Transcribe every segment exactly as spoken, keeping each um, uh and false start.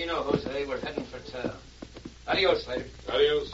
know, Jose. We're heading for town. Adios, Slater. Adios.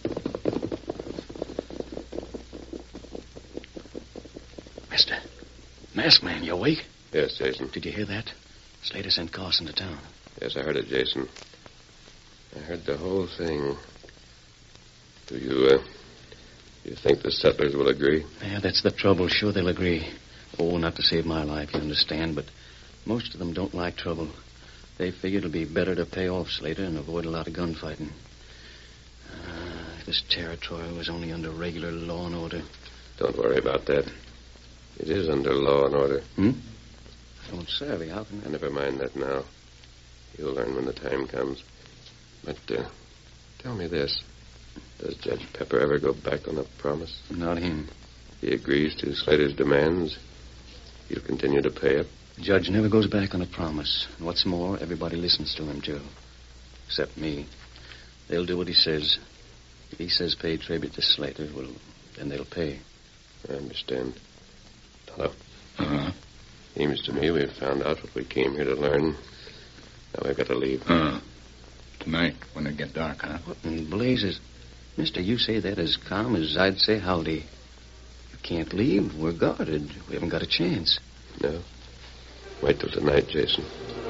Mister, Masked Man, you awake? Yes, Jason. Did you hear that? Slater sent Carson to town. Yes, I heard it, Jason. I heard the whole thing. Do you, uh, you think the settlers will agree? Yeah, that's the trouble. Sure, they'll agree. Oh, not to save my life, you understand, but most of them don't like trouble. They figure it'll be better to pay off Slater and avoid a lot of gunfighting. Uh, if this territory was only under regular law and order. Don't worry about that. It is under law and order. Hmm? I don't savvy. How can I... Never mind that now. You'll learn when the time comes. But, uh, tell me this. Does Judge Pepper ever go back on a promise? Not him. He agrees to Slater's demands. You'll continue to pay it. The judge never goes back on a promise. And what's more, everybody listens to him, Joe. Except me. They'll do what he says. If he says pay tribute to Slater, well, then they'll pay. I understand. Hello. Uh-huh. Seems to me we've found out what we came here to learn. Now we've got to leave. Uh-huh. Tonight, when it get dark, huh? What in blazes? Mister, you say that as calm as I'd say howdy. You can't leave. We're guarded. We haven't got a chance. No. Wait till tonight, Jason.